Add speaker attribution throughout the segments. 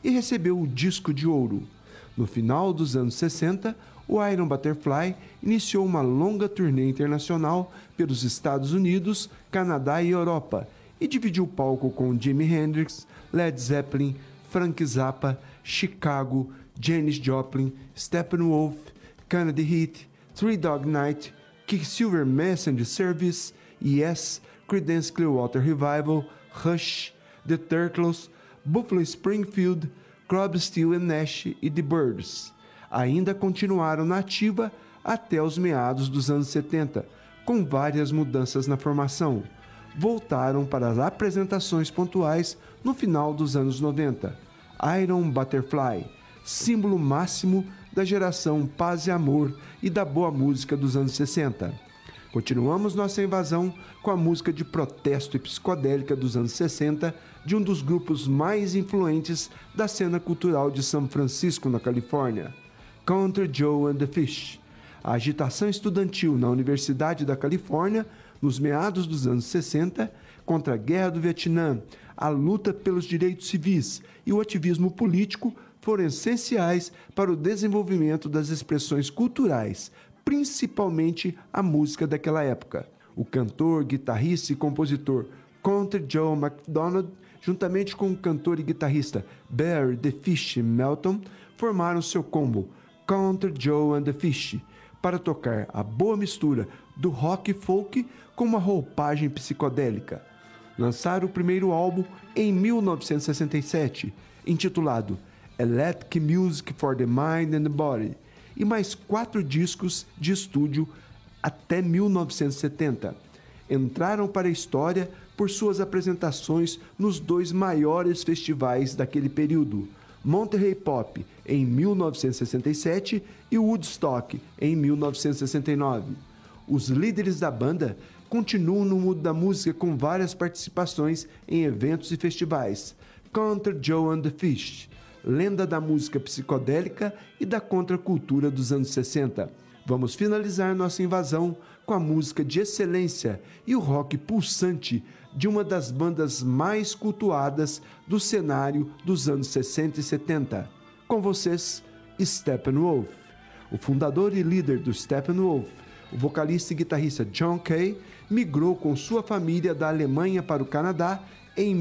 Speaker 1: e recebeu o disco de ouro. No final dos anos 60, o Iron Butterfly iniciou uma longa turnê internacional pelos Estados Unidos, Canadá e Europa, e dividiu o palco com Jimi Hendrix, Led Zeppelin, Frank Zappa, Chicago, Janis Joplin, Steppenwolf, Kennedy Heat, Three Dog Night, Quicksilver Messenger Service, Yes, Creedence Clearwater Revival, Rush, The Turtles, Buffalo Springfield, Crosby, Stills Nash e The Byrds. Ainda continuaram na ativa até os meados dos anos 70, com várias mudanças na formação. Voltaram para as apresentações pontuais no final dos anos 90. Iron Butterfly, símbolo máximo da geração Paz e Amor e da boa música dos anos 60. Continuamos nossa invasão com a música de protesto e psicodélica dos anos 60 de um dos grupos mais influentes da cena cultural de São Francisco, na Califórnia, Country Joe and the Fish. A agitação estudantil na Universidade da Califórnia, nos meados dos anos 60, contra a Guerra do Vietnã, a luta pelos direitos civis e o ativismo político foram essenciais para o desenvolvimento das expressões culturais, principalmente a música daquela época. O cantor, guitarrista e compositor Country Joe McDonald, juntamente com o cantor e guitarrista Barry "The Fish" Melton, formaram seu combo Country Joe and the Fish, para tocar a boa mistura do rock e folk com uma roupagem psicodélica. Lançaram o primeiro álbum em 1967, intitulado Electric Music for the Mind and the Body, e mais 4 discos de estúdio até 1970. Entraram para a história por suas apresentações nos 2 maiores festivais daquele período, Monterey Pop em 1967 e Woodstock em 1969. Os líderes da banda continuam no mundo da música com várias participações em eventos e festivais. Country Joe and the Fish, lenda da música psicodélica e da contracultura dos anos 60. Vamos finalizar nossa invasão com a música de excelência e o rock pulsante de uma das bandas mais cultuadas do cenário dos anos 60 e 70. Com vocês, Steppenwolf. O fundador e líder do Steppenwolf, o vocalista e guitarrista John Kay, migrou com sua família da Alemanha para o Canadá em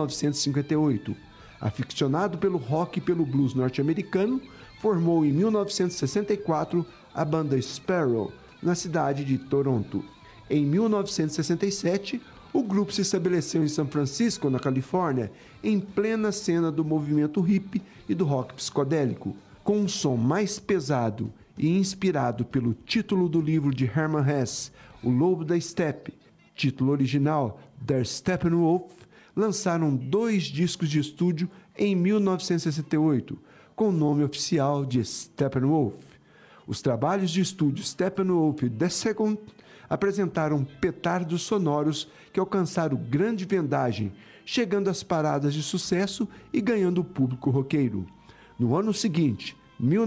Speaker 1: 1958. Aficionado pelo rock e pelo blues norte-americano, formou em 1964 a banda Sparrow, na cidade de Toronto. Em 1967, o grupo se estabeleceu em São Francisco, na Califórnia, em plena cena do movimento hippie e do rock psicodélico, com um som mais pesado e inspirado pelo título do livro de Hermann Hesse, O Lobo da Steppe, título original Der Steppenwolf. Lançaram 2 discos de estúdio em 1968, com o nome oficial de Steppenwolf. Os trabalhos de estúdio Steppenwolf The Second apresentaram petardos sonoros que alcançaram grande vendagem, chegando às paradas de sucesso e ganhando o público roqueiro. No ano seguinte,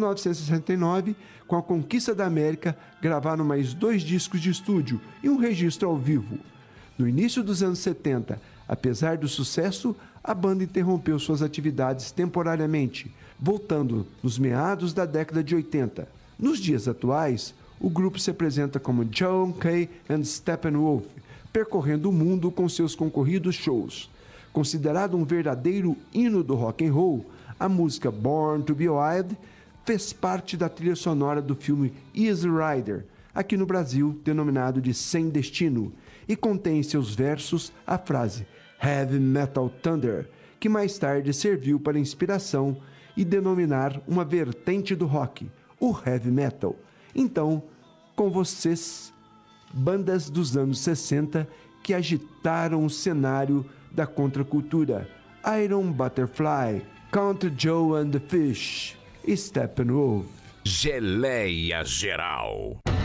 Speaker 1: 1969, com a conquista da América, gravaram mais 2 discos de estúdio e um registro ao vivo. No início dos anos 70, apesar do sucesso, a banda interrompeu suas atividades temporariamente, voltando nos meados da década de 80. Nos dias atuais, o grupo se apresenta como John Kay and Steppenwolf, percorrendo o mundo com seus concorridos shows. Considerado um verdadeiro hino do rock and roll, a música Born to Be Wild fez parte da trilha sonora do filme Easy Rider, aqui no Brasil denominado de Sem Destino, e contém em seus versos a frase Heavy Metal Thunder, que mais tarde serviu para inspiração e denominar uma vertente do rock, o heavy metal. Então, com vocês, bandas dos anos 60 que agitaram o cenário da contracultura: Iron Butterfly, Country Joe and the Fish, Steppenwolf.
Speaker 2: Geleia Geral.